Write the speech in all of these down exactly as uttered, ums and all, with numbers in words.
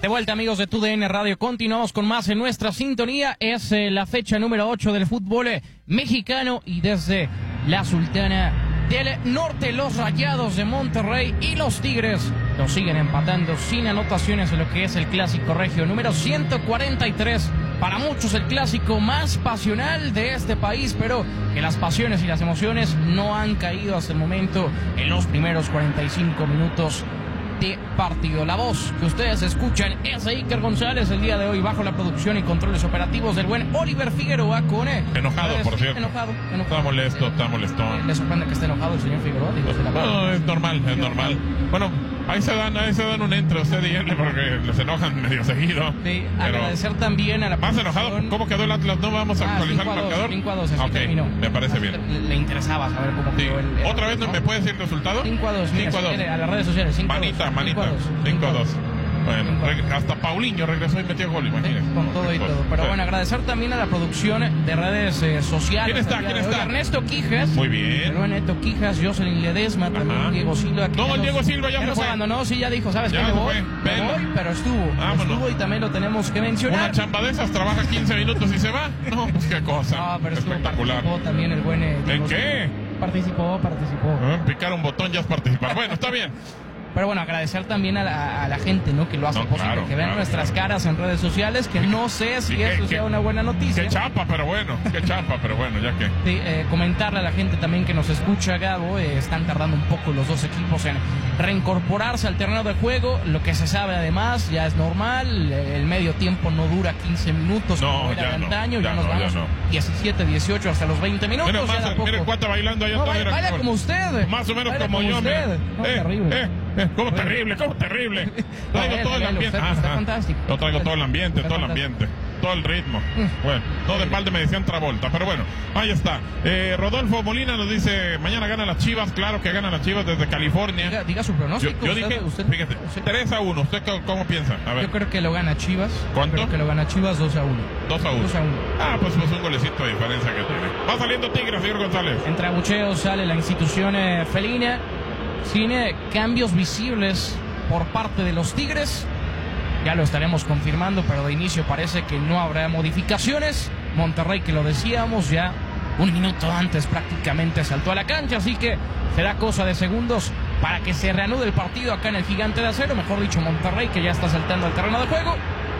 De vuelta, amigos de T U D N Radio, continuamos con más en nuestra sintonía. Es eh, la fecha número ocho del fútbol eh, mexicano y desde la Sultana del Norte, los Rayados de Monterrey y los Tigres los siguen empatando sin anotaciones en lo que es el Clásico Regio número ciento cuarenta y tres. Para muchos el clásico más pasional de este país, pero que las pasiones y las emociones no han caído hasta el momento en los primeros cuarenta y cinco minutos de partido. La voz que ustedes escuchan es de Iker González, el día de hoy bajo la producción y controles operativos del buen Oliver Figueroa con él. Enojado, por cierto. Enojado, enojado. Está molesto, está molesto. ¿Le sorprende que esté enojado el señor Figueroa? Digo, se la no, es normal, es normal. Bueno, ahí se dan, ahí se dan un entre usted y él porque les enojan medio seguido. Sí, pero agradecer también a la más enojado, ¿cómo quedó el Atlas? No vamos a ah, actualizar el marcador. cinco a dos, así okay, terminó. Me parece bien. Le, le interesaba saber cómo sí. quedó el, el ¿Otra vez no me puede decir el resultado? cinco a dos, cinco a dos. A las redes sociales, cinco a dos. Manita, manita. cinco a dos. Bueno, hasta Paulinho regresó y metió gol, imagínense. Con todo y todo. Pero bueno, agradecer también a la producción de redes eh, sociales. ¿Quién está? ¿Quién está? Ernesto Quijas. Muy bien. Pero Ernesto Quijas, Jocelyn Ledesma, también Diego Silva. No, el nos, Diego Silva ya, ya nos fue. abandonó, sí, ya dijo, ¿sabes ya qué? Me voy, me voy, pero estuvo. Vámonos. Estuvo y también lo tenemos que mencionar. Una chamba de esas, trabaja quince minutos y se va. No, pues qué cosa. No, pero espectacular. Participó también el buen. Eh, ¿En qué? Participó, participó. Ah, picar un botón ya es participar. Bueno, está bien. Pero bueno, agradecer también a la, a la gente, ¿no? Que lo hace no, posible, claro, que vean claro, nuestras claro. caras en redes sociales, que no sé si sí, eso que, sea que, una buena noticia. Qué chapa, pero bueno, qué chapa, pero bueno, ya que... Sí, eh, comentarle a la gente también que nos escucha, Gabo, eh, están tardando un poco los dos equipos en reincorporarse al terreno de juego. Lo que se sabe además ya es normal, el medio tiempo no dura quince minutos no, como era ya de no, antaño, ya, ya nos no, vamos ya no. diecisiete, dieciocho hasta los veinte minutos. Mira, más, mira el cuate bailando allá. No, baila, baila como usted. Más o menos baila como, como yo. usted. No, eh, terrible. Eh, eh, como terrible, como terrible. Traigo no, todo el ambiente. Usted, está fantástico. Yo traigo todo el ambiente, todo el ambiente. Todo el ritmo. Bueno, todo de balde me decían Travolta, pero bueno, ahí está. Eh, Rodolfo Molina nos dice, mañana ganan las Chivas, claro que ganan las Chivas desde California. Diga, diga su pronóstico. Yo, yo dije, usted, fíjate, usted, tres a uno, ¿usted cómo, cómo piensa? A ver. Yo creo que lo gana Chivas. ¿Cuánto? Creo que lo gana Chivas dos a uno. dos a uno. Ah, pues pues un golecito de diferencia que tiene. Va saliendo Tigres, señor González. Entre abucheos sale la institución eh, felina, sin eh, cambios visibles por parte de los Tigres. Ya lo estaremos confirmando, pero de inicio parece que no habrá modificaciones. Monterrey, que lo decíamos, ya un minuto antes prácticamente saltó a la cancha, así que será cosa de segundos para que se reanude el partido acá en el Gigante de Acero, mejor dicho Monterrey, que ya está saltando al terreno de juego,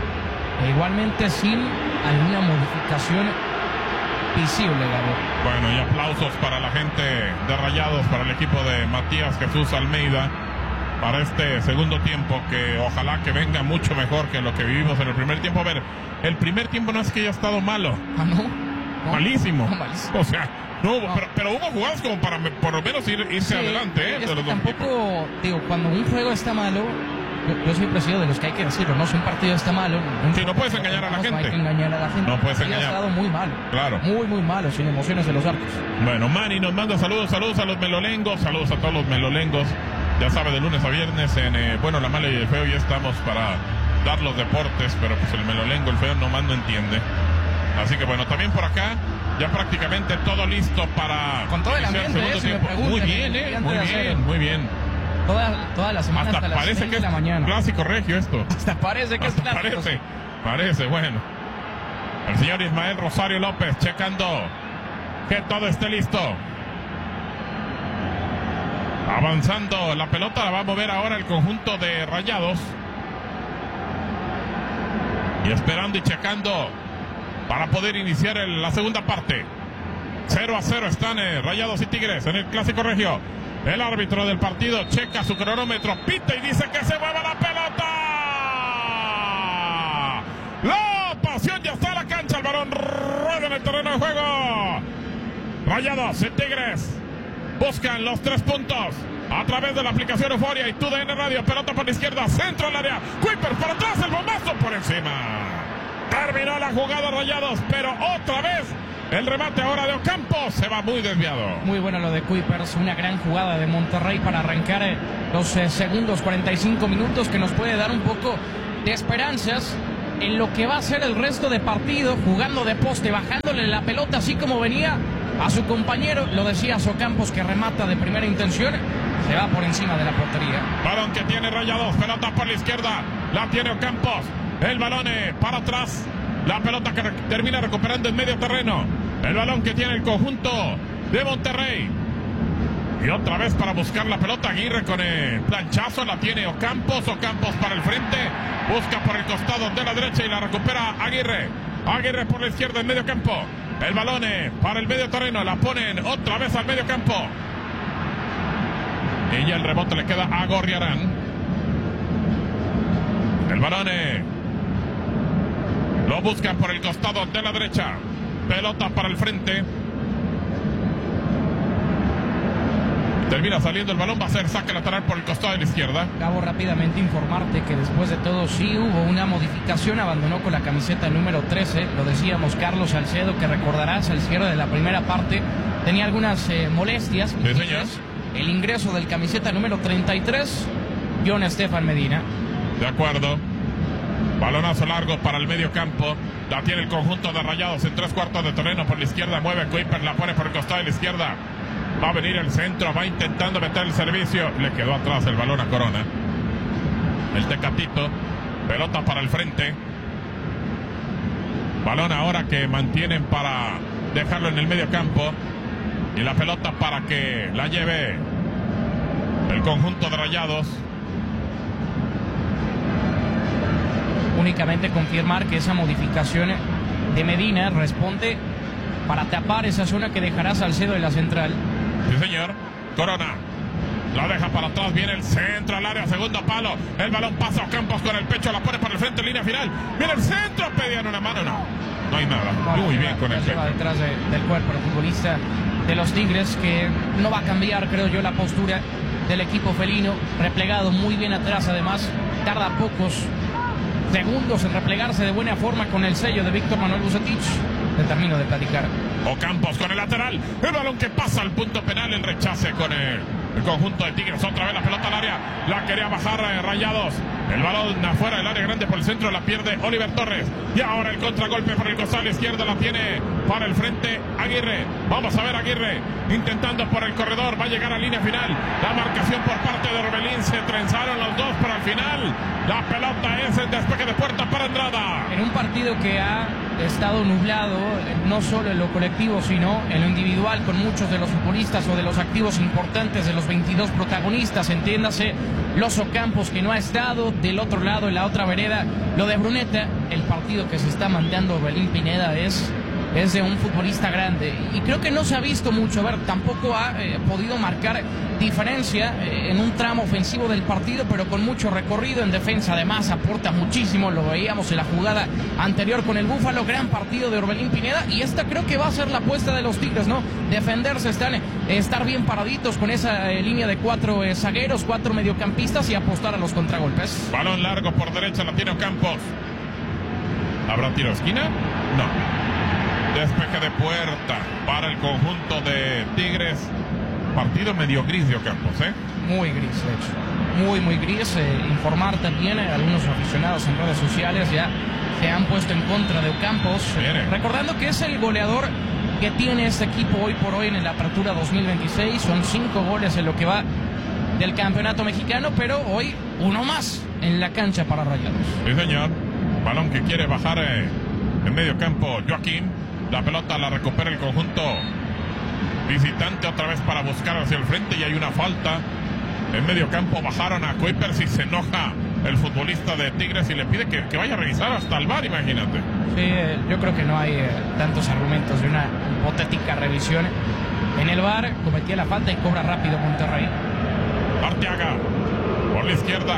e igualmente sin alguna modificación visible, Gabo. Bueno, y aplausos para la gente de Rayados, para el equipo de Matías Jesús Almeida, para este segundo tiempo, que ojalá que venga mucho mejor que lo que vivimos en el primer tiempo. A ver, el primer tiempo no es que haya estado malo. ¿Ah, no? no Malísimo. No, malísimo. O sea, no, no. Pero, pero hubo jugadas como para por lo menos ir, irse sí, adelante. ¿eh? Es de que los tampoco, digo, cuando un juego está malo, yo, yo siempre he sido de los que hay que decirlo, no, si un partido está malo. Sí, no puedes engañar a la gente. No hay que engañar a la gente. No puedes sí, engañar. Ha estado muy malo. Claro. Muy, muy malo, sin emociones de los arcos. Bueno, Manny nos manda saludos, saludos a los melolengos, saludos a todos los melolengos. Ya sabe, de lunes a viernes en, eh, bueno, la mala y el feo, ya estamos para dar los deportes, pero pues el melolengo, el feo nomás no entiende. Así que bueno, también por acá, ya prácticamente todo listo para... Con todo el ambiente, segundo eh, si me tiempo. preguntan, Muy bien, eh, muy bien, muy bien. Toda, toda la semana hasta, hasta parece las seis que de la es mañana. Clásico regio esto. Hasta parece que hasta es clásico. Parece, parece, bueno. El señor Ismael Rosario López checando que todo esté listo. Avanzando, la pelota la va a mover ahora el conjunto de Rayados. Y esperando y checando para poder iniciar el, la segunda parte. cero a cero están eh, Rayados y Tigres en el Clásico Regio. El árbitro del partido checa su cronómetro, pita y dice que se mueva la pelota. La pasión ya está en la cancha, el balón rueda en el terreno de juego. Rayados y Tigres buscan los tres puntos a través de la aplicación Euforia y T U D N Radio. Pelota por la izquierda, centro al área. Kuiper para atrás, el bombazo por encima. Terminó la jugada Rayados, pero otra vez el remate ahora de Ocampo se va muy desviado. Muy bueno lo de Kuipers, una gran jugada de Monterrey para arrancar eh, los eh, segundos cuarenta y cinco minutos, que nos puede dar un poco de esperanzas en lo que va a ser el resto de partido, jugando de poste, bajándole la pelota así como venía a su compañero. Lo decía Ocampos, que remata de primera intención. Se va por encima de la portería. Balón que tiene Rayados. Pelota por la izquierda. La tiene Ocampos. El balón eh, para atrás. La pelota que re termina recuperando en medio terreno. El balón que tiene el conjunto de Monterrey. Y otra vez para buscar la pelota. Aguirre con el planchazo. La tiene Ocampos. Ocampos para el frente. Busca por el costado de la derecha y la recupera Aguirre. Aguirre por la izquierda en medio campo. El balón eh, para el medio terreno. La ponen otra vez al medio campo. Y ya el rebote le queda a Gorriarán. El balón eh, lo buscan por el costado de la derecha. Pelota para el frente. Termina saliendo el balón. Va a ser saque lateral por el costado de la izquierda. Acabo rápidamente informarte que después de todo sí hubo una modificación. Abandonó con la camiseta número trece. Lo decíamos, Carlos Salcedo, que recordarás al cierre de la primera parte tenía algunas eh, molestias. Sí, señor. El ingreso del camiseta número treinta y tres, John Estefan Medina. De acuerdo. Balonazo largo para el medio campo. La tiene el conjunto de Rayados en tres cuartos de terreno por la izquierda. Mueve Kuiper, la pone por el costado de la izquierda. Va a venir el centro, va intentando meter el servicio. Le quedó atrás el balón a Corona. El Tecatito. Pelota para el frente. Balón ahora que mantienen para dejarlo en el medio campo. Y la pelota para que la lleve el conjunto de Rayados. Únicamente confirmar que esa modificación de Medina responde para tapar esa zona que dejará Salcedo en la central. Sí, señor. Corona la deja para atrás. Viene el centro al área, segundo palo. El balón pasa a Ocampos con el pecho. La pone para el frente, línea final. Viene el centro. Pedían una mano. No, no hay nada. Bueno, muy lleva, bien con el lleva detrás de, del cuerpo el futbolista de los Tigres, que no va a cambiar, creo yo, la postura del equipo felino. Replegado muy bien atrás, además. Tarda pocos segundos en replegarse de buena forma con el sello de Víctor Manuel Vucetich. Te termino de platicar. Ocampos con el lateral. El balón que pasa al punto penal. El rechace con el, el conjunto de Tigres. Otra vez la pelota al área. La quería bajar eh, Rayados. El balón afuera del área grande por el centro. La pierde Oliver Torres. Y ahora el contragolpe por el costado izquierdo. La tiene para el frente Aguirre. Vamos a ver Aguirre intentando por el corredor. Va a llegar a línea final. La marcación por parte de Orbelín. Se trenzaron los dos, pero al final la pelota es el despeje de puerta para Andrada. En un partido que ha estado nublado, no solo en lo colectivo, sino en lo individual, con muchos de los futbolistas o de los activos importantes de los veintidós protagonistas, entiéndase, los Ocampos, que no ha estado. Del otro lado, en la otra vereda, lo de Bruneta. El partido que se está mandando Orbelín Pineda es, es de un futbolista grande, y creo que no se ha visto mucho. A ver, tampoco ha eh, podido marcar diferencia eh, en un tramo ofensivo del partido, pero con mucho recorrido en defensa. Además, aporta muchísimo. Lo veíamos en la jugada anterior con el Búfalo. Gran partido de Orbelín Pineda, y esta creo que va a ser la apuesta de los Tigres, ¿no? Defenderse, están, eh, estar bien paraditos con esa eh, línea de cuatro eh, zagueros, cuatro mediocampistas, y apostar a los contragolpes. Balón largo por derecha, la tiene Ocampos. ¿Habrá tiro de esquina? No. Despeje de puerta para el conjunto de Tigres. Partido medio gris de Ocampos, ¿eh? Muy gris, de hecho. Muy, muy gris. Eh, informar también, eh, algunos aficionados en redes sociales ya se han puesto en contra de Ocampos. Eh, recordando que es el goleador que tiene este equipo hoy por hoy en la apertura dos mil veintiséis. Son cinco goles en lo que va del campeonato mexicano, pero hoy uno más en la cancha para Rayados. Sí, señor. Balón que quiere bajar eh, en medio campo Joaquín. La pelota la recupera el conjunto visitante otra vez para buscar hacia el frente, y hay una falta en medio campo. Bajaron a Kuipers y se enoja el futbolista de Tigres y le pide que, que vaya a revisar hasta el V A R, imagínate. Sí, eh, yo creo que no hay eh, tantos argumentos de una hipotética revisión. En el V A R cometía la falta y cobra rápido Monterrey. Arteaga por la izquierda.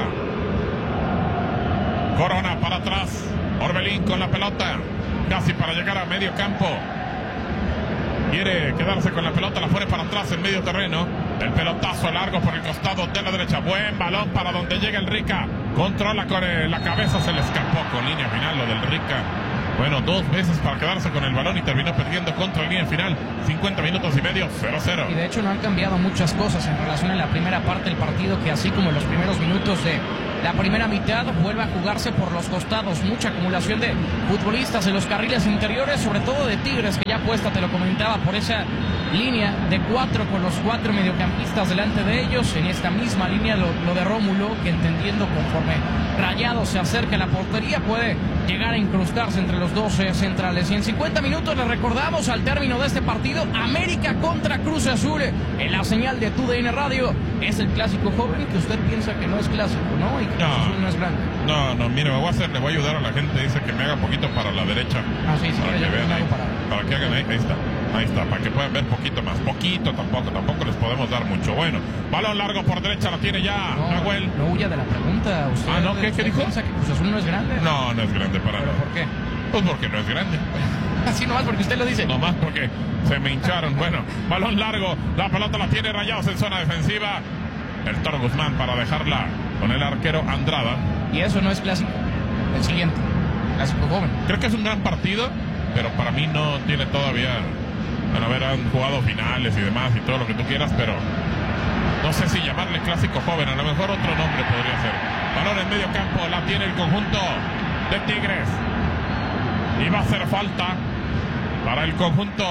Corona para atrás. Orbelín con la pelota, casi para llegar a medio campo. Quiere quedarse con la pelota, la pone para atrás en medio terreno. El pelotazo largo por el costado de la derecha. Buen balón para donde llega el Rica. Controla con el, la cabeza, se le escapó con línea final lo del Rica. Bueno, dos veces para quedarse con el balón y terminó perdiendo contra línea final. cincuenta minutos y medio, cero cero. Y de hecho no han cambiado muchas cosas en relación a la primera parte del partido, que así como en los primeros minutos de la primera mitad vuelve a jugarse por los costados, mucha acumulación de futbolistas en los carriles interiores, sobre todo de Tigres, que ya puesta, te lo comentaba, por esa línea de cuatro con los cuatro mediocampistas delante de ellos. En esta misma línea lo, lo de Rómulo, que entendiendo conforme Rayados se acerca a la portería puede llegar a incrustarse entre los dos eh, centrales. Y en cincuenta minutos les recordamos, al término de este partido, América contra Cruz Azul en la señal de Tu D N Radio. Es el clásico joven que usted piensa que no es clásico, ¿no? Y que Cruz Azul no es grande. No, no, mire, me voy a hacer, le voy a ayudar a la gente, dice que me haga poquito para la derecha. Ah, sí, sí, para que vean ahí, para... para que hagan ahí, ahí está. Ahí está, para que puedan ver poquito más. Poquito tampoco, tampoco les podemos dar mucho. Bueno, balón largo por derecha, la tiene ya no, Nahuel. No huya de la pregunta. ¿Usted, ah, ¿no? ¿Qué, ¿qué dijo? ¿Piensa que Cruz Azul no es grande? No, no es grande para ¿Pero nada. por qué? Pues porque no es grande. Así nomás porque usted lo dice. Nomás porque se me hincharon. Bueno, balón largo, la pelota la tiene Rayados en zona defensiva. El Toro Guzmán para dejarla con el arquero Andrada. Y eso no es clásico. El siguiente, clásico joven. Creo que es un gran partido, pero para mí no tiene todavía... Bueno, a ver, han jugado finales y demás y todo lo que tú quieras, pero no sé si llamarle clásico joven, a lo mejor otro nombre podría ser. Balón en medio campo, la tiene el conjunto de Tigres. Y va a hacer falta para el conjunto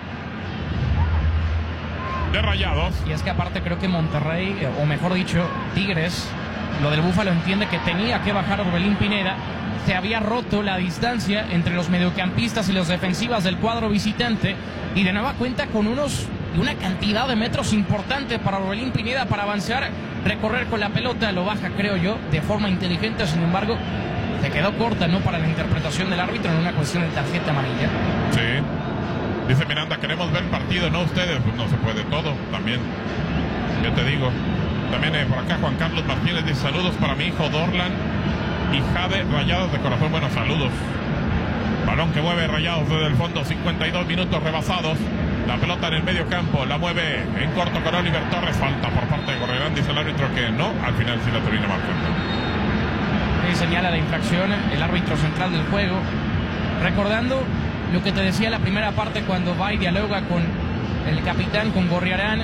de Rayados. Y es que aparte creo que Monterrey, o mejor dicho, Tigres, lo del Búfalo entiende que tenía que bajar Orbelín Pineda. Se había roto la distancia entre los mediocampistas y los defensivas del cuadro visitante, y de nueva cuenta con unos una cantidad de metros importante para Orbelín Pineda para avanzar, recorrer con la pelota. Lo baja, creo yo, de forma inteligente. Sin embargo, se quedó corta, ¿no?, para la interpretación del árbitro en una cuestión de tarjeta amarilla. Sí. Dice Miranda, queremos ver el partido, ¿no ustedes? Pues no se puede todo, también. Yo te digo. También eh, por acá Juan Carlos Martínez dice saludos para mi hijo Dorlan y Jade, Rayados de corazón. Buenos saludos. Balón que mueve Rayados desde el fondo, cincuenta y dos minutos rebasados. La pelota en el medio campo, la mueve en corto con Oliver Torres. Falta por parte de Gorrerán, dice el árbitro que no, al final sí la termina marcando. Y señala la infracción el árbitro central del juego. Recordando lo que te decía en la primera parte cuando va y dialoga con el capitán, con Gorriarán.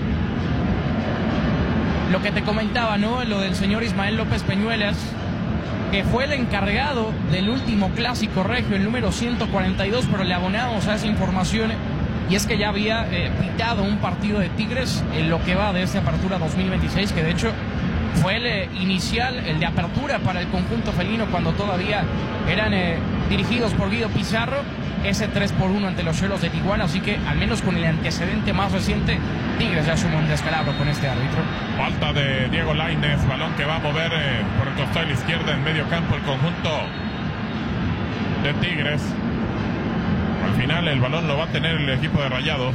Lo que te comentaba, ¿no?, lo del señor Ismael López Peñuelas, que fue el encargado del último clásico regio, el número ciento cuarenta y dos, pero le abonamos a esa información, y es que ya había eh, pitado un partido de Tigres en lo que va de esta apertura dos mil veintiséis, que de hecho fue el eh, inicial, el de apertura para el conjunto felino cuando todavía eran eh, dirigidos por Guido Pizarro, ese tres por uno ante los Cholos de Tijuana. Así que al menos con el antecedente más reciente, Tigres ya suma un descalabro con este árbitro. Falta de Diego Lainez, balón que va a mover eh, por el costado de la izquierda en medio campo el conjunto de Tigres. Al final el balón lo va a tener el equipo de Rayados.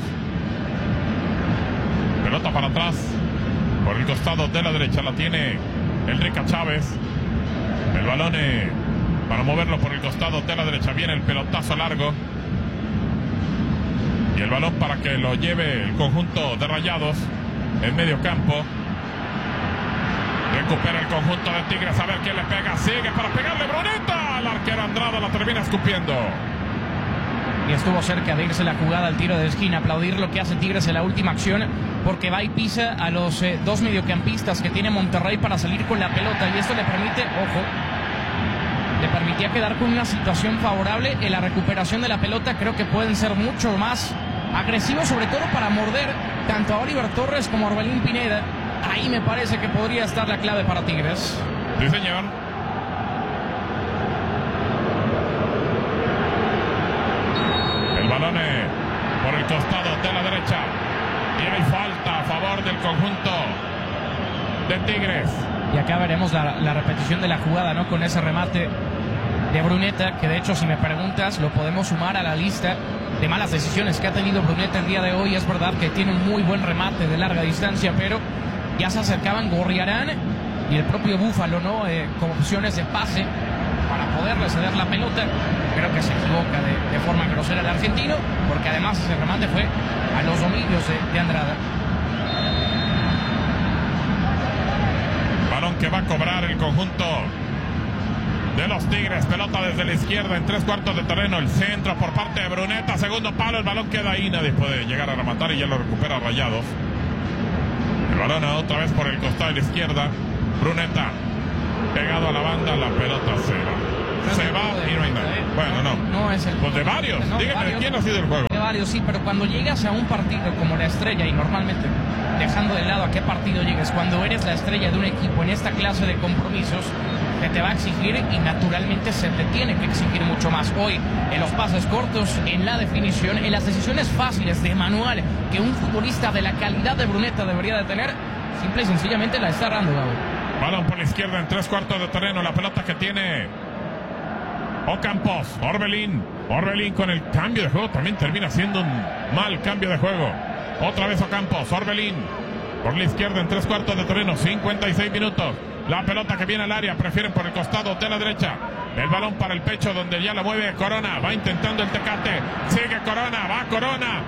Pelota para atrás por el costado de la derecha, la tiene Enrique Chávez. El balón eh, para moverlo por el costado de la derecha, viene el pelotazo largo y el balón para que lo lleve el conjunto de Rayados en medio campo. Recupera el conjunto de Tigres, a ver quién le pega. Sigue para pegarle Bruneta, el arquero Andrada la termina escupiendo. Y estuvo cerca de irse la jugada al tiro de esquina. Aplaudir lo que hace Tigres en la última acción, porque va y pisa a los eh, dos mediocampistas que tiene Monterrey para salir con la pelota, y esto le permite, ojo, le permitía quedar con una situación favorable en la recuperación de la pelota. Creo que pueden ser mucho más agresivos, sobre todo para morder tanto a Oliver Torres como a Orbelín Pineda. Ahí me parece que podría estar la clave para Tigres. Sí, señor. El balón eh, por el costado de la derecha y hay falta a favor del conjunto de Tigres. Y acá veremos la, la repetición de la jugada, ¿no?, con ese remate de Bruneta, que de hecho, si me preguntas, lo podemos sumar a la lista de malas decisiones que ha tenido Bruneta el día de hoy. Es verdad que tiene un muy buen remate de larga distancia, pero ya se acercaban Gorriarán y el propio Búfalo, ¿no?, eh, con opciones de pase para poderle ceder la pelota. Creo que se equivoca de, de forma grosera el argentino, porque además ese remate fue a los dominios de, de Andrada. Balón que va a cobrar el conjunto de los Tigres. Pelota desde la izquierda en tres cuartos de terreno. El centro por parte de Bruneta. Segundo palo. El balón queda ahí. Nadie puede llegar a rematar y ya lo recupera Rayados. El balón otra vez por el costado de la izquierda. Bruneta. pegado a la banda, la pelota se va. Se va y no hay nada. Bueno, no. No es el. Pues de varios. No, Dígame, varios, ¿de quién ha sido el juego? De varios, sí, pero cuando llegas a un partido como la Estrella, y normalmente, dejando de lado a qué partido llegues, cuando eres la estrella de un equipo en esta clase de compromisos, que te va a exigir y naturalmente se te tiene que exigir mucho más. Hoy, en los pases cortos, en la definición, en las decisiones fáciles de manual que un futbolista de la calidad de Bruneta debería de tener, simple y sencillamente la está dando, Gabo. Balón por la izquierda en tres cuartos de terreno. La pelota que tiene Ocampos. Orbelín. Orbelín con el cambio de juego también termina siendo un mal cambio de juego. Otra vez Ocampos. Orbelín por la izquierda en tres cuartos de terreno. cincuenta y seis minutos. La pelota que viene al área, prefieren por el costado de la derecha. El balón para el pecho donde ya la mueve Corona. Va intentando el Tecate. Sigue Corona, va Corona.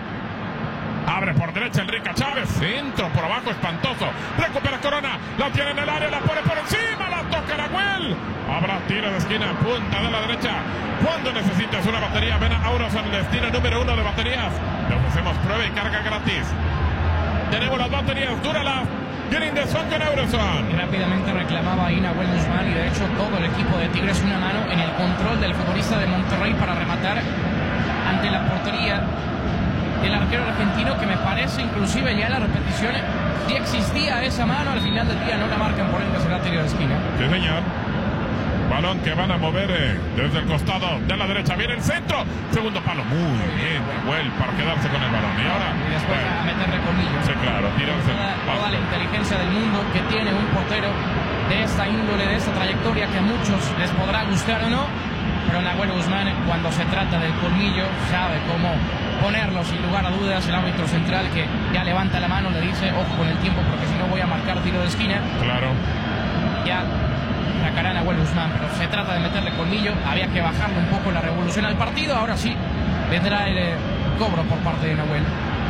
Abre por derecha Enrique Chávez. Centro por abajo, espantoso. Recupera Corona. La tiene en el área, la pone por encima. La toca Nahuel. Habrá tiro de esquina, punta de la derecha. Cuando necesites una batería, ven a Auroson, el destino número uno de baterías. Le ofrecemos prueba y carga gratis. Tenemos las baterías, dúralas. Vienen de son con Auroson. Y rápidamente reclamaba ahí Nahuel Guzmán, y de hecho todo el equipo de Tigres una mano en el control del futbolista de Monterrey para rematar ante la portería del arquero argentino, que me parece inclusive ya la repetición si existía esa mano, al final del día no la marcan, por ende será tiro de esquina. Sí, señor. Balón que van a mover eh, desde el costado de la derecha. Viene el centro. Segundo palo. Muy bien, Nahuel, para quedarse con el balón. Y ahora. Y después bueno, a meterle colmillo. Sí, claro. Tirarse. Toda, toda la inteligencia del mundo que tiene un portero de esta índole, de esta trayectoria, que a muchos les podrá gustar o no. Pero Nahuel Guzmán, cuando se trata del colmillo, sabe cómo ponerlo sin lugar a dudas. El árbitro central, que ya levanta la mano, le dice: ojo con el tiempo, porque si no voy a marcar tiro de esquina. Claro. Ya sacará a Nahuel Guzmán, pero se trata de meterle colmillo. Había que bajarle un poco la revolución al partido. Ahora sí vendrá el eh, cobro por parte de Nahuel.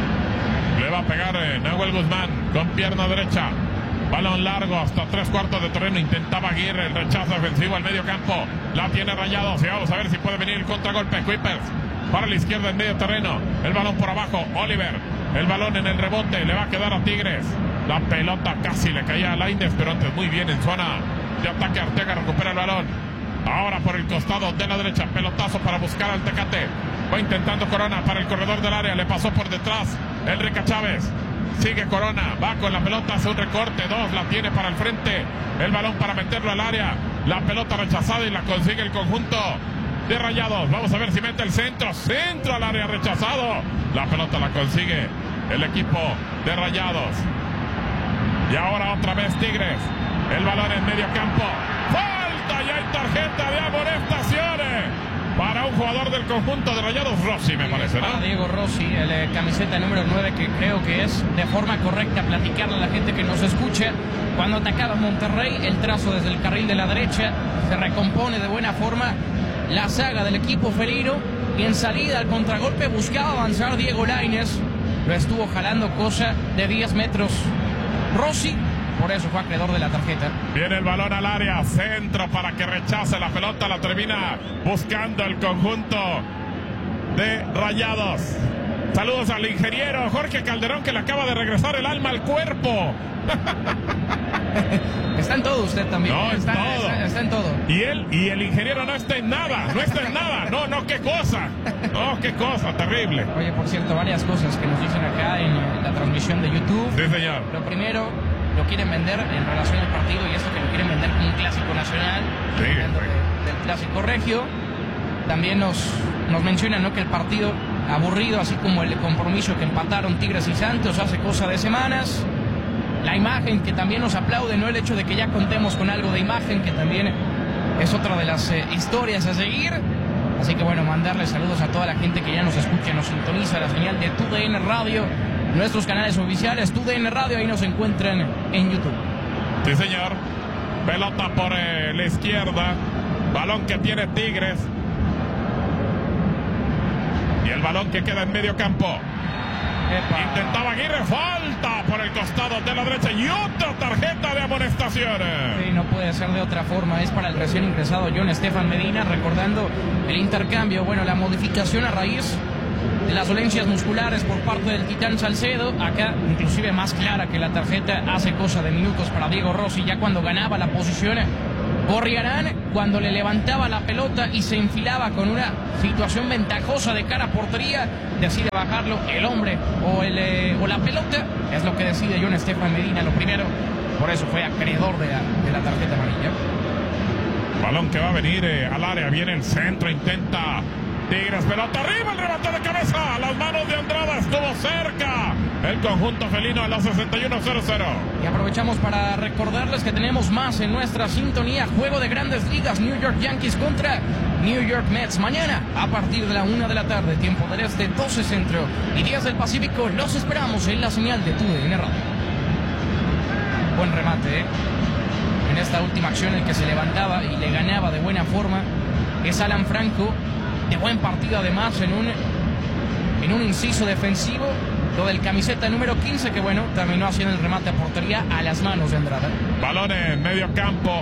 Le va a pegar eh, Nahuel Guzmán con pierna derecha. Balón largo hasta tres cuartos de terreno. Intentaba Aguirre el rechazo ofensivo al medio campo. La tiene Rayados y vamos a ver si puede venir el contragolpe. Kuipers para la izquierda en medio terreno. El balón por abajo. Oliver. El balón en el rebote. Le va a quedar a Tigres. La pelota casi le caía a Lainez, pero antes muy bien en zona de ataque. Arteaga recupera el balón. Ahora por el costado de la derecha. Pelotazo para buscar al Tecate. Va intentando Corona para el corredor del área. Le pasó por detrás Enrique Chávez. Sigue Corona, va con la pelota, hace un recorte, dos, la tiene para el frente, el balón para meterlo al área, la pelota rechazada y la consigue el conjunto de Rayados. Vamos a ver si mete el centro, centro al área, rechazado, la pelota la consigue el equipo de Rayados. Y ahora otra vez Tigres, el balón en medio campo, falta y hay tarjeta de amonestaciones para un jugador del conjunto de Rayados, Rossi, me parece, ¿no? Para Diego Rossi, el eh, camiseta número nueve, que creo que es de forma correcta platicarle a la gente que nos escucha. Cuando atacaba Monterrey, el trazo desde el carril de la derecha, se recompone de buena forma la saga del equipo felino, y en salida al contragolpe buscaba avanzar Diego Lainez, lo estuvo jalando cosa de diez metros Rossi. Por eso fue acreedor de la tarjeta. Viene el balón al área, centro para que rechace la pelota, la termina buscando el conjunto de Rayados. Saludos al ingeniero Jorge Calderón, que le acaba de regresar el alma al cuerpo. Está en todo usted también. No, está, en todo. Está, está en todo. Y él y el ingeniero no está en nada, no está en nada. No, no, qué cosa. No, qué cosa, terrible. Oye, por cierto, varias cosas que nos dicen acá en eh, la transmisión de YouTube. Sí, señor. Lo primero, lo quieren vender en relación al partido, y esto que lo quieren vender como un clásico nacional, Sí, hablando sí. de- del clásico regio. También nos, nos mencionan, ¿no?, que el partido aburrido, así como el compromiso que empataron Tigres y Santos hace cosa de semanas. La imagen, que también nos aplaude, ¿no?, el hecho de que ya contemos con algo de imagen, que también es otra de las eh, historias a seguir. Así que bueno, mandarle saludos a toda la gente que ya nos escucha, nos sintoniza la señal de TUDN Radio, nuestros canales oficiales, TUDN Radio, ahí nos encuentran en YouTube. Sí, señor. Pelota por eh, la izquierda. Balón que tiene Tigres. Y el balón que queda en medio campo. Epa. Intentaba Aguirre, falta por el costado de la derecha y otra tarjeta de amonestaciones. Sí, no puede ser de otra forma. Es para el recién ingresado John Estefan Medina, recordando el intercambio, bueno, la modificación a raíz de las dolencias musculares por parte del Titán Salcedo. Acá, inclusive más clara que la tarjeta hace cosa de minutos para Diego Rossi, ya cuando ganaba la posición Gorriarán, cuando le levantaba la pelota y se enfilaba con una situación ventajosa de cara a portería, decide bajarlo el hombre o, el, eh, o la pelota. Es lo que decide John Estefan Medina, lo primero. Por eso fue acreedor de la, de la tarjeta amarilla. Balón que va a venir eh, al área, viene el centro, intenta Tigres, pelota arriba, el remate de cabeza, a las manos de Andrada, estuvo cerca el conjunto felino a la sesenta y uno cero cero. Y aprovechamos para recordarles que tenemos más en nuestra sintonía. Juego de Grandes Ligas, New York Yankees contra New York Mets. Mañana a partir de la una de la tarde, tiempo del este, doce centro y diez del Pacífico. Los esperamos en la señal de T U D N Radio. Buen remate, ¿eh? En esta última acción el que se levantaba y le ganaba de buena forma es Alan Franco. De buen partido además en un, en un inciso defensivo. Lo del camiseta número quince, que bueno, terminó haciendo el remate a portería a las manos de Andrada. Balón en medio campo.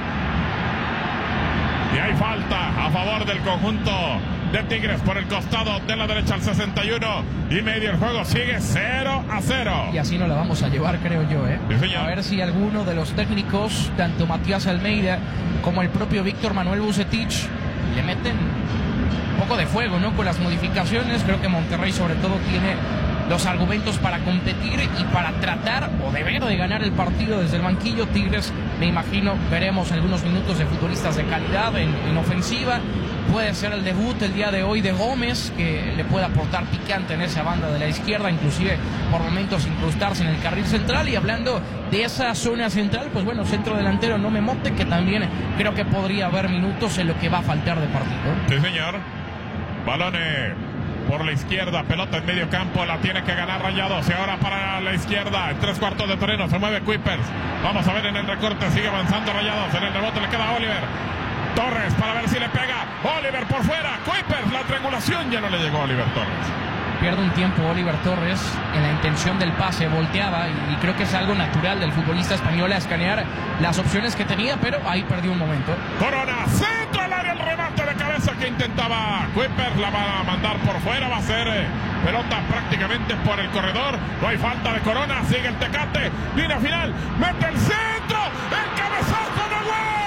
Y hay falta a favor del conjunto de Tigres por el costado de la derecha al sesenta y uno y medio. El juego sigue cero a cero. Y así nos la vamos a llevar, creo yo, ¿eh? Sí, señor. A ver si alguno de los técnicos, tanto Matías Almeida como el propio Víctor Manuel Bucetich, le meten un poco de fuego, ¿no? Con las modificaciones. Creo que Monterrey sobre todo tiene los argumentos para competir y para tratar o deber de ganar el partido desde el banquillo. Tigres, me imagino, veremos algunos minutos de futbolistas de calidad en, en ofensiva. Puede ser el debut el día de hoy de Gómez, que le puede aportar picante en esa banda de la izquierda, inclusive por momentos incrustarse en el carril central. Y hablando de esa zona central, pues bueno, centro delantero no me mote, que también creo que podría haber minutos en lo que va a faltar de partido. Sí, señor. Balones por la izquierda, pelota en medio campo, la tiene que ganar Rayados y ahora para la izquierda, en tres cuartos de terreno, se mueve Kuipers. Vamos a ver en el recorte, sigue avanzando Rayados, en el rebote le queda a Oliver Torres para ver si le pega. Oliver por fuera, Kuipers, la triangulación, ya no le llegó a Oliver Torres. Pierde un tiempo Oliver Torres en la intención del pase, volteaba y, y creo que es algo natural del futbolista español a escanear las opciones que tenía, pero ahí perdió un momento. Corona, centro al área, el remate de cabeza que intentaba Kuipers, la va a mandar por fuera, va a ser eh, pelota prácticamente por el corredor, no hay falta de Corona, sigue el Tecate, línea final, mete el centro, el cabezazo de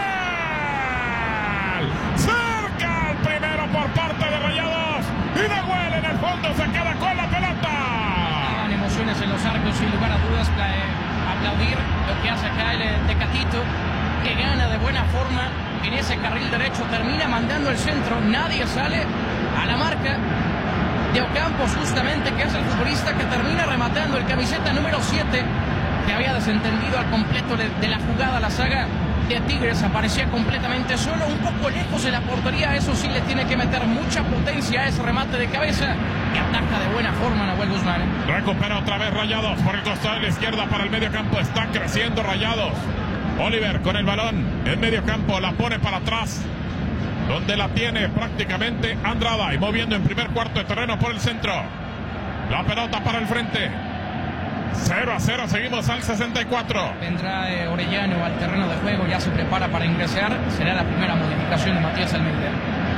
gol, cerca el primero por parte de Rayados y Nahuel en el fondo se queda con la pelota. Daban emociones en los arcos, sin lugar a dudas, para eh, aplaudir lo que hace acá el eh, Tecatito, que gana de buena forma en ese carril derecho, termina mandando el centro, nadie sale a la marca de Ocampos, justamente, que es el futbolista que termina rematando, el camiseta número siete, que había desentendido al completo de, de la jugada. La saga de Tigres aparecía completamente solo, un poco lejos de la portería. Eso sí, le tiene que meter mucha potencia a ese remate de cabeza, que ataca de buena forma Nahuel Guzmán. Recupera otra vez Rayados por el costado de la izquierda para el medio campo, está creciendo Rayados. Oliver con el balón en medio campo, la pone para atrás, donde la tiene prácticamente Andrada, y moviendo en primer cuarto de terreno por el centro. La pelota para el frente. cero a cero, seguimos al sesenta y cuatro. Vendrá eh, Orellano al terreno de juego, ya se prepara para ingresar. Será la primera modificación de Matías Almeida.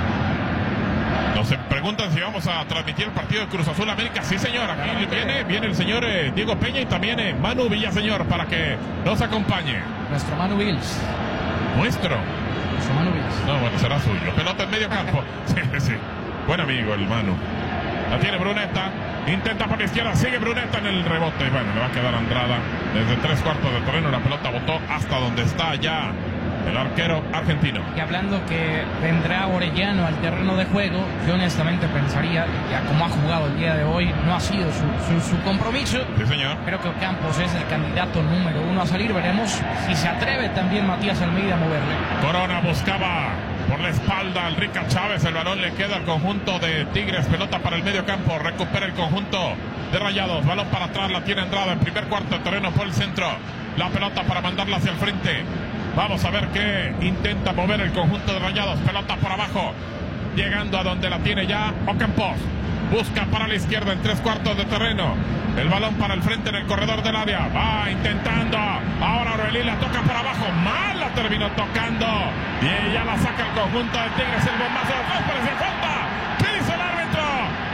Nos preguntan si vamos a transmitir el partido de Cruz Azul América. Sí, señor, aquí viene, viene el señor eh, Diego Peña y también eh, Manu Villaseñor para que nos acompañe. Nuestro Manu Bills. Nuestro. Nuestro Manu Bills. No, bueno, será suyo. Pelota en medio campo. Sí, sí. Buen amigo el Manu. La tiene Bruneta. Intenta por la izquierda. Sigue Bruneta en el rebote. Y bueno, le va a quedar Andrada. Desde tres cuartos de terreno la pelota botó hasta donde está ya el arquero argentino. Y hablando que vendrá Orellano al terreno de juego, yo honestamente pensaría, ya como ha jugado el día de hoy, no ha sido su, su, su compromiso. Sí, señor. Creo que Ocampos es el candidato número uno a salir. Veremos si se atreve también Matías Almeida a moverle. Corona buscaba por la espalda al Rica Chávez. El balón le queda al conjunto de Tigres. Pelota para el medio campo. Recupera el conjunto de Rayados. Balón para atrás. La tiene Andrada en primer cuarto de terreno por el centro. La pelota para mandarla hacia el frente. Vamos a ver qué intenta mover el conjunto de Rayados. Pelota por abajo. Llegando a donde la tiene ya Ocampos. Busca para la izquierda en tres cuartos de terreno. El balón para el frente en el corredor del área. Va intentando. Ahora Orbelín la toca por abajo. Mal la terminó tocando. Y ya la saca el conjunto de Tigres. El bombazo de atrás. Parece falta. ¿Qué dice el árbitro?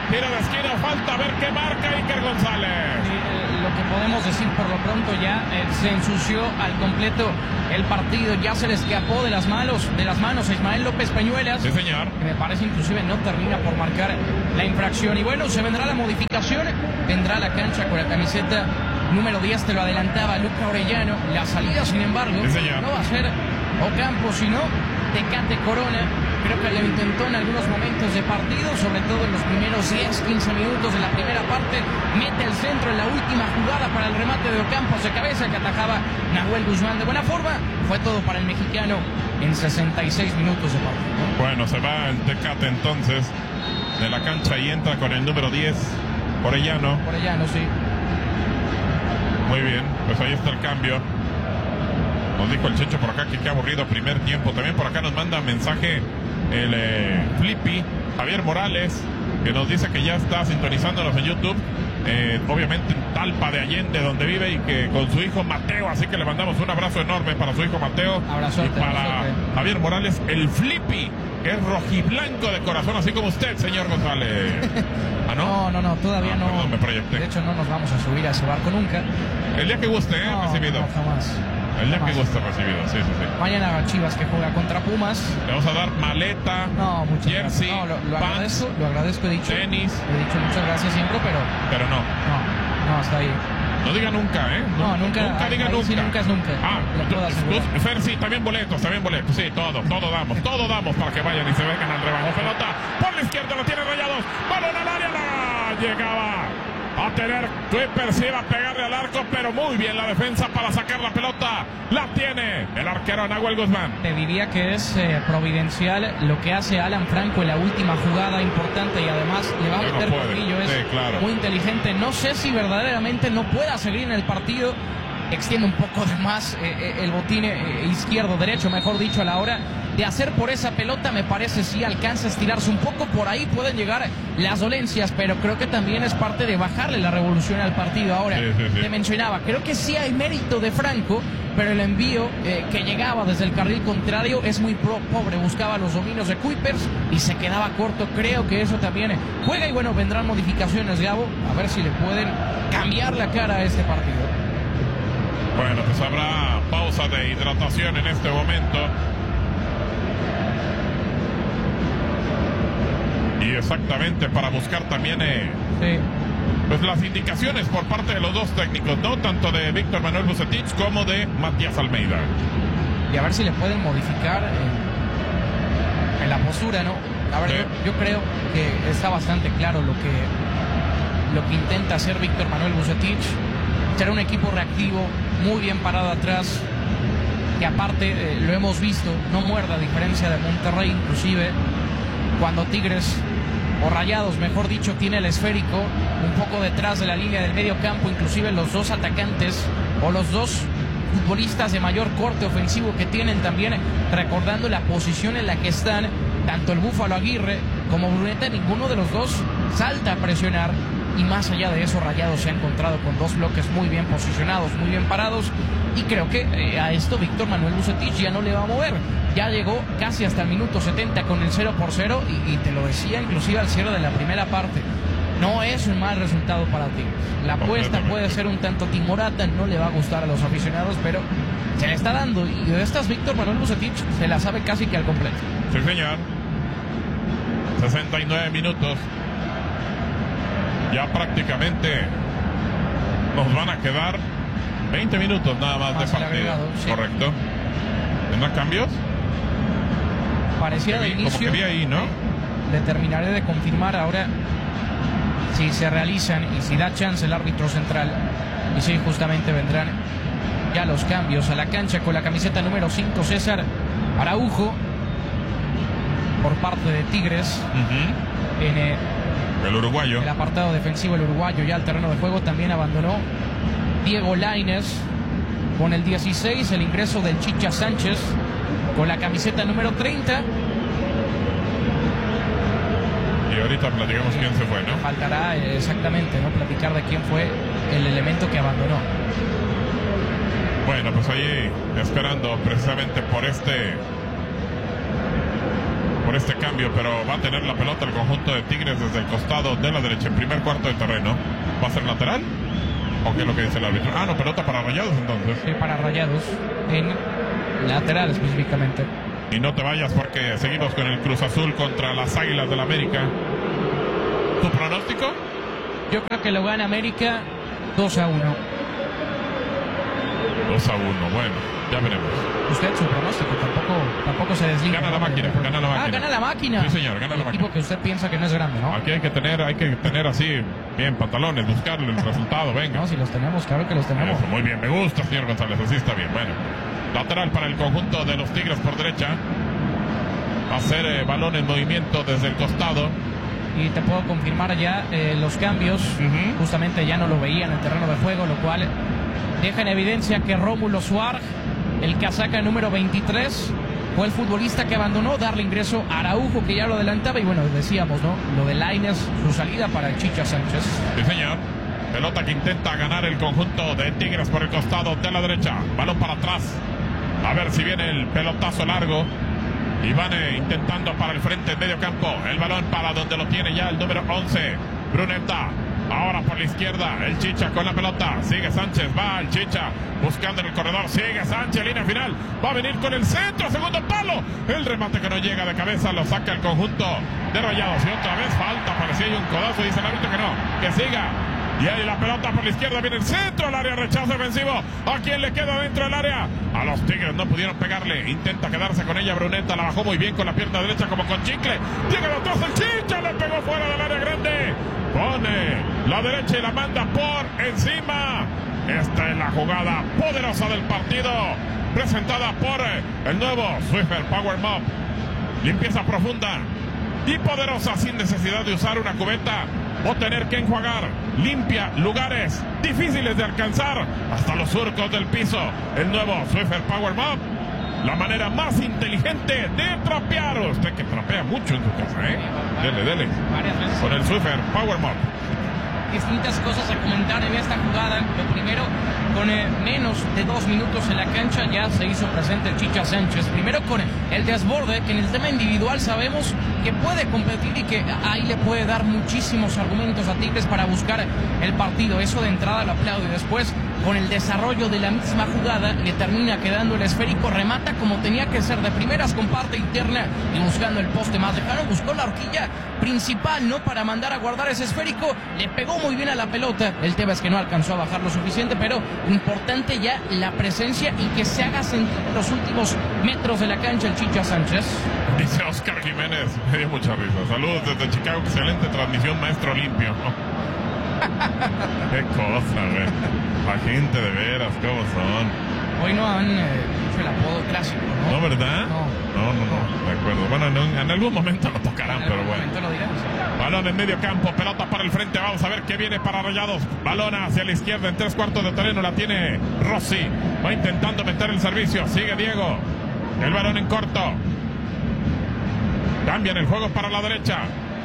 tiro de esquina, falta, a ver qué marca Iker González. Sí, eh, lo que podemos decir por lo pronto ya eh, se ensució al completo el partido, ya se le escapó de las manos, de las manos a Ismael López Peñuelas. Sí, señor. Que me parece inclusive no termina por marcar la infracción. Y bueno, se vendrá la modificación, vendrá la cancha con la camiseta número diez, te lo adelantaba Luca Orellano. La salida, sin embargo, sí, señor, no va a ser Ocampo, sino Tecate Corona. Creo que lo intentó en algunos momentos de partido, sobre todo en los primeros diez, quince minutos de la primera parte. Mete el centro en la última jugada para el remate de Ocampo de cabeza que atajaba Nahuel Guzmán de buena forma. Fue todo para el mexicano en sesenta y seis minutos de partido. Bueno, se va el Tecate entonces de la cancha y entra con el número diez, Orellano. Orellano, sí. Muy bien, pues ahí está el cambio. Nos dijo el Checho por acá que qué aburrido primer tiempo. También por acá nos manda mensaje el eh, Flippy, Javier Morales, que nos dice que ya está sintonizándonos en YouTube. Eh, obviamente en Talpa de Allende, donde vive, y que con su hijo Mateo, así que le mandamos un abrazo enorme para su hijo Mateo. Abrazote, y para abrazote. Javier Morales, el Flippy, que es rojiblanco de corazón, así como usted, señor González. ¿Ah, no? No, no, no, todavía Ah, no. perdón, me proyecté. De hecho, no nos vamos a subir a ese barco nunca. El día que guste, ¿eh? No, Recibido. no, jamás. El día jamás. que guste, recibido, sí, sí, sí. Mañana Chivas que juega contra Pumas. Le vamos a dar maleta, No, muchas jersey, gracias. No, lo, lo pants, agradezco, lo agradezco, he dicho. tenis. He dicho muchas gracias siempre, pero Pero no, no, no, hasta ahí. no diga nunca, ¿eh? No, nunca, Nunca ahí- diga ahí nunca. sí nunca es nunca. Ah, Lo puedo tú- asegurar. tú- Fer, sí, también boletos, también boletos. Sí, todo, todo damos, todo damos para que vayan y se vengan al rebaño. Pelota por la izquierda, la tiene Rayados. Balón al área, la llegaba a tener Clipper, sí iba a pegarle al arco, pero muy bien la defensa para sacar la pelota. La tiene el arquero Nahuel Guzmán. Te diría que es eh, providencial lo que hace Alan Franco en la última jugada importante y además le va a Ya no meter puede. colmillo. Es Sí, claro. muy inteligente. No sé si verdaderamente no pueda seguir en el partido. Extiende un poco de más eh, eh, el botín eh, izquierdo, derecho, mejor dicho, a la hora de hacer por esa pelota. Me parece si alcanza a estirarse un poco, por ahí pueden llegar las dolencias, pero creo que también es parte de bajarle la revolución al partido. Ahora, Sí, sí, sí. te mencionaba, creo que sí hay mérito de Franco, pero el envío eh, que llegaba desde el carril contrario es muy pro pobre. Buscaba los dominios de Kuipers y se quedaba corto. Creo que eso también eh, juega y bueno, vendrán modificaciones, Gabo, a ver si le pueden cambiar la cara a este partido. Bueno, pues habrá pausa de hidratación en este momento. Y exactamente para buscar también eh, Sí. pues las indicaciones por parte de los dos técnicos, ¿no? Tanto de Víctor Manuel Bucetich como de Matías Almeida. Y a ver si le pueden modificar en, en la postura, ¿no? A ver, Sí. yo, yo creo que está bastante claro lo que, lo que intenta hacer Víctor Manuel Bucetich. Será un equipo reactivo, muy bien parado atrás, que aparte, eh, lo hemos visto, no muerda a diferencia de Monterrey, inclusive cuando Tigres, o Rayados, mejor dicho, tiene el esférico un poco detrás de la línea del medio campo, inclusive los dos atacantes o los dos futbolistas de mayor corte ofensivo que tienen también, recordando la posición en la que están, tanto el Búfalo Aguirre como Bruneta, ninguno de los dos salta a presionar. Y más allá de eso, Rayados se ha encontrado con dos bloques muy bien posicionados, muy bien parados. Y creo que eh, a esto Víctor Manuel Bucetich ya no le va a mover. Ya llegó casi hasta el minuto setenta con el cero por cero. Y, y te lo decía inclusive al cierre de la primera parte. No es un mal resultado para Tigres. La apuesta puede ser un tanto timorata, no le va a gustar a los aficionados, pero se le está dando. Y de estas Víctor Manuel Bucetich se la sabe casi que al completo. Sí, señor. sesenta y nueve minutos. Ya prácticamente nos van a quedar veinte minutos nada más, Más de el partida. agregado, sí. Correcto. ¿Tendrá cambios? Pareciera Como de que vi- como inicio. que vi ahí, ¿no? Le terminaré de confirmar ahora si se realizan y si da chance el árbitro central. Y si justamente vendrán ya los cambios a la cancha con la camiseta número cinco, César Araujo, por parte de Tigres. Ujú. En eh, El uruguayo. el apartado defensivo, el uruguayo ya al terreno de juego también abandonó Diego Lainez. Con el dieciséis, el ingreso del Chicha Sánchez con la camiseta número treinta. Y ahorita platicamos quién se fue, ¿no? Faltará eh, exactamente, ¿no? Platicar de quién fue el elemento que abandonó. Bueno, pues ahí esperando precisamente por este por este cambio, pero va a tener la pelota el conjunto de Tigres desde el costado de la derecha, en primer cuarto de terreno. ¿Va a ser lateral? ¿O qué es lo que dice el árbitro? Ah, no, pelota para Rayados entonces. Sí, para Rayados, en lateral específicamente. Y no te vayas porque seguimos con el Cruz Azul contra las Águilas del América. ¿Tu pronóstico? Yo creo que lo gana América dos a uno. dos a uno, bueno, ya veremos. Usted, su pronóstico, tampoco, tampoco se desliga. Gana la máquina, gana la máquina. Ah, gana la máquina. Sí, señor, gana la el máquina. equipo que usted piensa que no es grande, ¿no? Aquí hay que tener, hay que tener así, bien, pantalones, buscarle el resultado, venga. No, si los tenemos, claro que los tenemos. Eso, muy bien, me gusta, señor González, así está bien, bueno. Lateral para el conjunto de los Tigres por derecha. Va a ser eh, balón en movimiento desde el costado. Y te puedo confirmar ya eh, los cambios. Uh-huh. Justamente ya no lo veía en el terreno de juego, lo cual deja en evidencia que Rómulo Suárez, el casaca número veintitrés, fue el futbolista que abandonó, darle ingreso a Araujo, que ya lo adelantaba. Y bueno, decíamos, ¿no? Lo de Lainez, su salida para el Chicha Sánchez. Sí, señor. Pelota que intenta ganar el conjunto de Tigres por el costado de la derecha. Balón para atrás. A ver si viene el pelotazo largo. Y van eh, intentando para el frente en medio campo. El balón para donde lo tiene ya el número once, Bruneta. Ahora por la izquierda, el Chicha con la pelota. Sigue Sánchez, va el Chicha buscando en el corredor. Sigue Sánchez, línea final. Va a venir con el centro, segundo palo. El remate que no llega de cabeza lo saca el conjunto de Rayados. Y otra vez falta, parecía hay un codazo. Dice el árbitro que no, que siga. Y ahí la pelota por la izquierda, viene el centro, el área, rechazo defensivo. ¿A quién le queda dentro del área? A los Tigres, no pudieron pegarle. Intenta quedarse con ella Bruneta, la bajó muy bien con la pierna derecha como con chicle. Llega de atrás el Chicha, le pegó fuera del área grande. Pone la derecha y la manda por encima. Esta es la jugada poderosa del partido, presentada por el nuevo Swiffer Power Mop. Limpieza profunda y poderosa sin necesidad de usar una cubeta o tener que enjuagar. Limpia lugares difíciles de alcanzar hasta los surcos del piso. El nuevo Swiffer Power Mop, la manera más inteligente de trapear. Usted que trapea mucho en su casa, ¿eh? Dele, dele. Varias veces. Con el Swiffer Power Mop. Distintas cosas a comentar en esta jugada. Lo primero, con eh, menos de dos minutos en la cancha ya se hizo presente el Chicha Sánchez. Primero con el desborde, que en el tema individual sabemos que puede competir y que ahí le puede dar muchísimos argumentos a Tigres para buscar el partido. Eso de entrada lo aplaudo. Y después, con el desarrollo de la misma jugada, le termina quedando el esférico, remata como tenía que ser, de primeras con parte interna y buscando el poste más lejano. Buscó la horquilla principal, ¿no? Para mandar a guardar ese esférico. Le pegó muy bien a la pelota. El tema es que no alcanzó a bajar lo suficiente, pero importante ya la presencia y que se haga sentir en los últimos metros de la cancha el Chicha Sánchez. Dice Oscar Jiménez, me dio mucha risa. Saludos desde Chicago, excelente transmisión, maestro limpio. Qué cosa, güey. La gente de veras, ¿cómo son? Hoy no han eh, hecho el apodo clásico, ¿no? ¿No, verdad? No. No, no, no, de acuerdo. Bueno, en, en algún momento lo tocarán, En pero algún bueno. momento lo dirán, sí. Balón en medio campo, pelota para el frente. Vamos a ver qué viene para Rayados. Balón hacia la izquierda en tres cuartos de terreno. La tiene Rossi. Va intentando meter el servicio. Sigue Diego. El balón en corto. Cambian el juego para la derecha.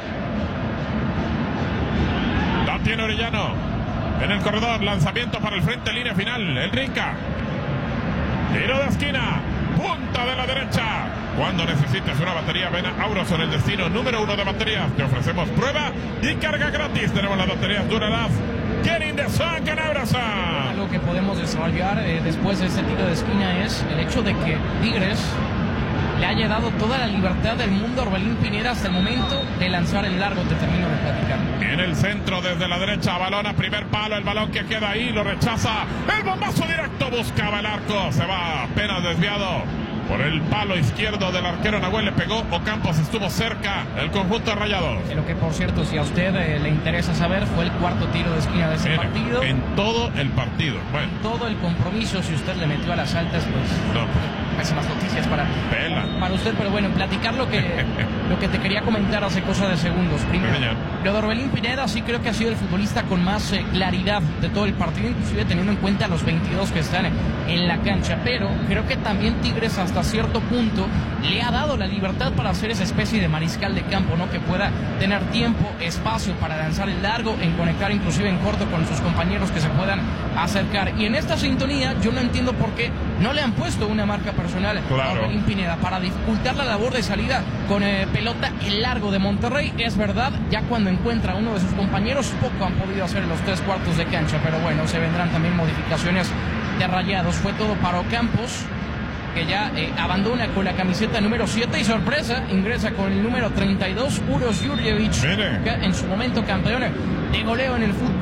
La tiene Orellano. En el corredor, lanzamiento para el frente, línea final. El Rica. Tiro de esquina. Punta de la derecha. Cuando necesites una batería, ven a Auroson, el destino número uno de baterías. Te ofrecemos prueba y carga gratis. Tenemos las baterías Duralas. Get in the sun con Auroson. Algo que podemos desarrollar eh, después de este tiro de esquina es el hecho de que Tigres le haya dado toda la libertad del mundo a Orbelín Pineda hasta el momento de lanzar el largo. Te termino de platicar. En el centro, desde la derecha, balón a primer palo. El balón que queda ahí, lo rechaza. El bombazo directo, buscaba el arco. Se va apenas desviado por el palo izquierdo del arquero. Nahuel le pegó. Ocampos estuvo cerca. El conjunto de Rayados. Lo que, por cierto, si a usted eh, le interesa saber, fue el cuarto tiro de esquina de ese Mira, partido. En todo el partido. Bueno. Todo el compromiso, si usted le metió a las altas, pues... No. Pésimas noticias para, Pela. para usted, pero bueno, platicar lo que, lo que te quería comentar hace cosa de segundos. Primero, lo de Orbelín Pineda sí creo que ha sido el futbolista con más eh, claridad de todo el partido, inclusive teniendo en cuenta los veintidós que están en la cancha, pero creo que también Tigres hasta cierto punto le ha dado la libertad para hacer esa especie de mariscal de campo, ¿no? Que pueda tener tiempo, espacio para lanzar el largo, en conectar inclusive en corto con sus compañeros que se puedan acercar. Y en esta sintonía yo no entiendo por qué no le han puesto una marca personal Claro. a Orbelín Pineda para dificultar la labor de salida con eh, pelota el largo de Monterrey. Es verdad, ya cuando encuentra a uno de sus compañeros, poco han podido hacer en los tres cuartos de cancha, pero bueno, se vendrán también modificaciones de Rayados. Fue todo para Ocampos, que ya eh, abandona con la camiseta número siete y sorpresa, ingresa con el número treinta y dos, Uros Jurjevic, Mire. que en su momento campeón de goleo en el fútbol